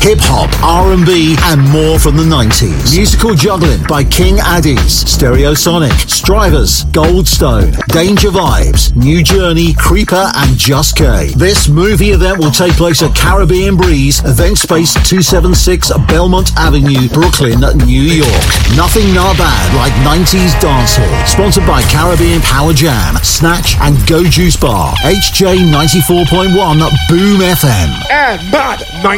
hip-hop, R&B, and more from the 90s. Musical juggling by King Addies, Stereosonic, Strivers, Goldstone, Danger Vibes, New Journey, Creeper, and Just K. This movie event will take place at Caribbean Breeze, Event Space 276 Belmont Avenue, Brooklyn, New York. Nothing not bad like 90s dancehall. Sponsored by Caribbean Power Jam, Snatch, and Go Juice Bar. HJ 94.1 Boom FM. And Mad